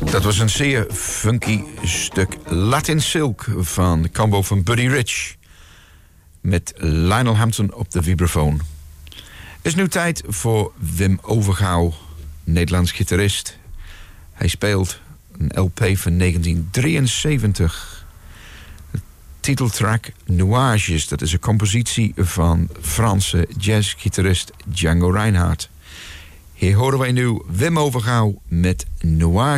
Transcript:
Dat was een zeer funky stuk Latin Silk van de combo van Buddy Rich met Lionel Hampton op de vibrafoon. Is nu tijd voor Wim Overgouw, Nederlands gitarist. Hij speelt een LP van 1973. De titeltrack Nuages, dat is een compositie van Franse jazzgitarist Django Reinhardt. Hier horen wij nu Wim Overgouw met Nuages.